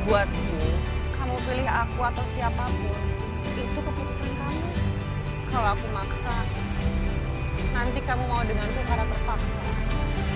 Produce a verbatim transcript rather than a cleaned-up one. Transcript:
Buatku, kamu pilih aku atau siapapun, itu keputusan kamu. Kalau aku maksa, nanti kamu mau denganku karena terpaksa.